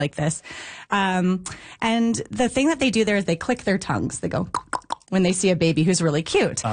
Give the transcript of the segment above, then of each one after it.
like this. And the thing that they do there is they click their tongues. They go when they see a baby who's really cute.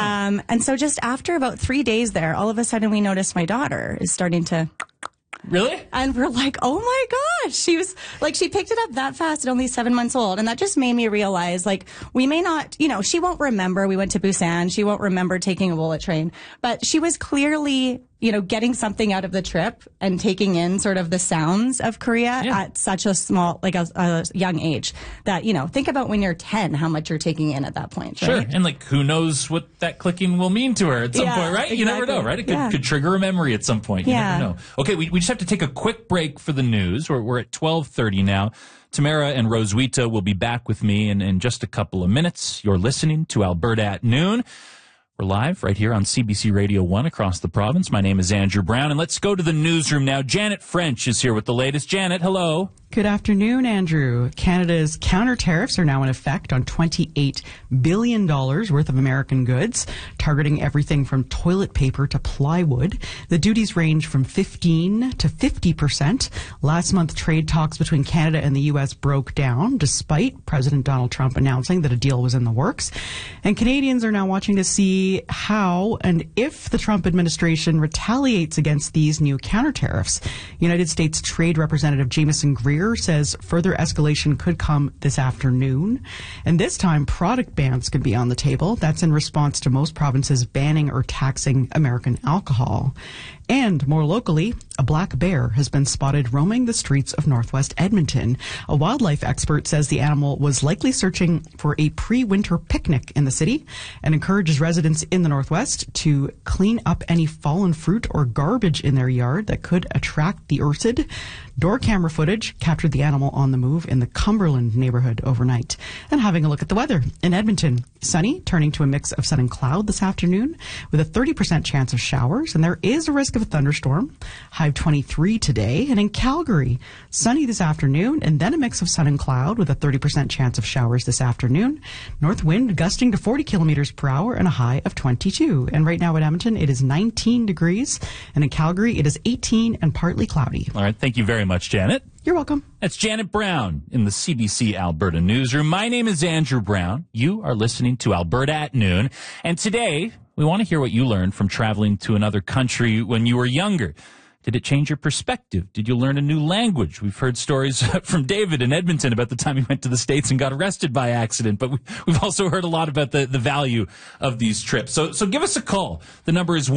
And so just after about 3 days there, all of a sudden we noticed my daughter is starting to... Really? And we're like, oh my gosh. She was like, she picked it up that fast at only 7 months old. And that just made me realize, like, we may not, she won't remember. We went to Busan. She won't remember taking a bullet train, but she was clearly, getting something out of the trip and taking in sort of the sounds of Korea at such a small, like a young age that, think about when you're 10, how much you're taking in at that point. Sure. Right? And like, who knows what that clicking will mean to her at some point, right? Exactly. You never know, right? It could trigger a memory at some point. You never know. Okay, we just have to take a quick break for the news. We're at 12:30 now. Tamara and Roswitha will be back with me in just a couple of minutes. You're listening to Alberta at Noon. We're live right here on CBC Radio 1 across the province. My name is Andrew Brown, and let's go to the newsroom now. Janet French is here with the latest. Janet, hello. Good afternoon, Andrew. Canada's counter tariffs are now in effect on $28 billion worth of American goods, targeting everything from toilet paper to plywood. The duties range from 15 to 50%. Last month, trade talks between Canada and the U.S. broke down, despite President Donald Trump announcing that a deal was in the works. And Canadians are now watching to see how and if the Trump administration retaliates against these new counter tariffs. United States Trade Representative Jameson Greer says further escalation could come this afternoon. And this time, product bans could be on the table. That's in response to most provinces banning or taxing American alcohol. And more locally, a black bear has been spotted roaming the streets of northwest Edmonton. A wildlife expert says the animal was likely searching for a pre-winter picnic in the city and encourages residents in the northwest to clean up any fallen fruit or garbage in their yard that could attract the ursid. Door camera footage captured the animal on the move in the Cumberland neighborhood overnight. And having a look at the weather. In Edmonton, sunny, turning to a mix of sun and cloud this afternoon with a 30% chance of showers, and there is a risk of a thunderstorm. High of 23 today. And in Calgary, sunny this afternoon and then a mix of sun and cloud with a 30% chance of showers this afternoon. North wind gusting to 40 kilometers per hour and a high of 22. And right now at Edmonton, it is 19 degrees. And in Calgary, it is 18 and partly cloudy. All right. Thank you very much, Janet. You're welcome. That's Janet Brown in the CBC Alberta newsroom. My name is Andrew Brown. You are listening to Alberta at Noon. And today, we want to hear what you learned from traveling to another country when you were younger. Did it change your perspective? Did you learn a new language? We've heard stories from David in Edmonton about the time he went to the States and got arrested by accident, but we've also heard a lot about the value of these trips. So give us a call. The number is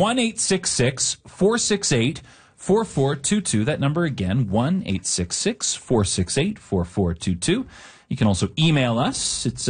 1-866-468-4422. That number again, 1-866-468-4422. You can also email us. It's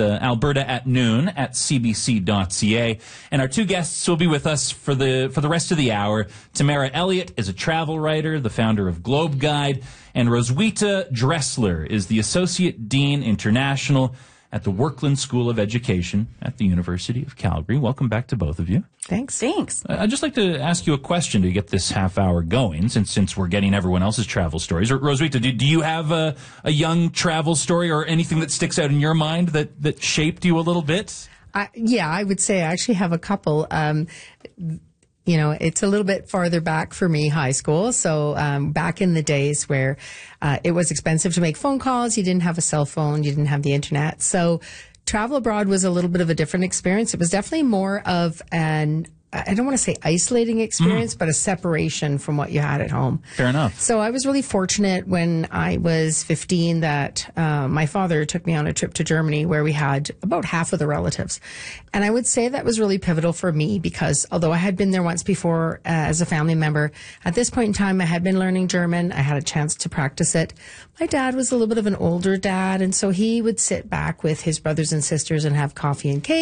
alberta@noon@cbc.ca. And our two guests will be with us for the rest of the hour. Tamara Elliott is a travel writer, the founder of Globe Guide, and Roswitha Dressler is the Associate Dean International at the Workland School of Education at the University of Calgary. Welcome back to both of you. Thanks. I'd just like to ask you a question to get this half hour going, since we're getting everyone else's travel stories. Roswitha, do you have a young travel story or anything that sticks out in your mind that shaped you a little bit? I would say I actually have a couple. It's a little bit farther back for me, high school. So back in the days where it was expensive to make phone calls, you didn't have a cell phone, you didn't have the internet. So travel abroad was a little bit of a different experience. It was definitely more of I don't want to say isolating experience, but a separation from what you had at home. Fair enough. So I was really fortunate when I was 15 that my father took me on a trip to Germany where we had about half of the relatives. And I would say that was really pivotal for me because although I had been there once before as a family member, at this point in time I had been learning German. I had a chance to practice it. My dad was a little bit of an older dad, and so he would sit back with his brothers and sisters and have coffee and cake.